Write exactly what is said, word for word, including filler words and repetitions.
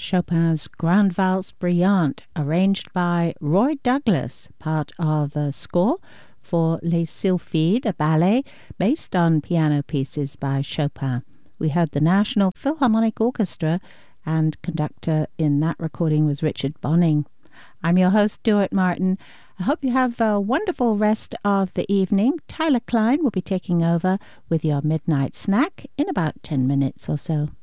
Chopin's Grande Valse Brillante, arranged by Roy Douglas, part of a score for Les Sylphides, a ballet based on piano pieces by Chopin. We heard the National Philharmonic Orchestra, and conductor in that recording was Richard Bonning. I'm your host, Stuart Martin. I hope you have a wonderful rest of the evening. Tyler Klein will be taking over with your midnight snack in about ten minutes or so.